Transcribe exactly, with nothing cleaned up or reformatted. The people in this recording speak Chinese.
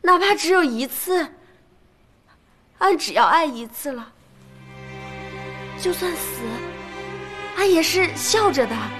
哪怕只有一次，俺只要爱一次了，就算死，俺也是笑着的。